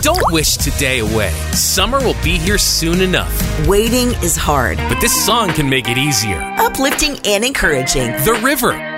Don't wish today away. Summer will be here soon enough. Waiting is hard, but this song can make it easier. uplifting and encouraging. The River